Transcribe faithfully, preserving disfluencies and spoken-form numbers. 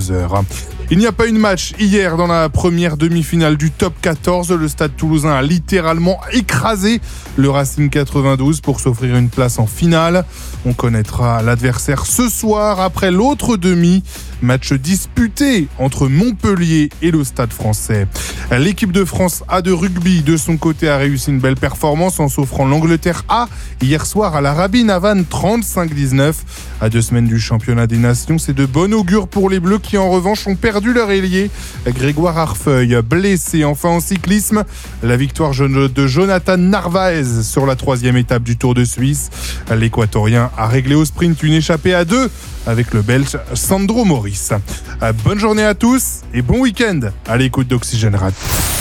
vingt-deux heures. Il n'y a pas eu de match hier dans la première demi-finale du top quatorze. Le Stade Toulousain a littéralement écrasé le Racing quatre-vingt-douze pour s'offrir une place en finale. On connaîtra l'adversaire ce soir après l'autre demi. Match disputé entre Montpellier et le Stade Français. L'équipe de France A de rugby, de son côté, a réussi une belle performance en s'offrant l'Angleterre A hier soir à la Rabine Havane trente-cinq dix-neuf. À deux semaines du championnat des nations, c'est de bon augure pour les Bleus qui en revanche ont perdu leur ailier Grégoire Harfeuil, blessé. Enfin en cyclisme, la victoire de Jonathan Narvaez sur la troisième étape du Tour de Suisse. L'Équatorien a réglé au sprint une échappée à deux avec le Belge Sandro Maurice. Bonne journée à tous et bon week-end à l'écoute d'Oxygène Radio.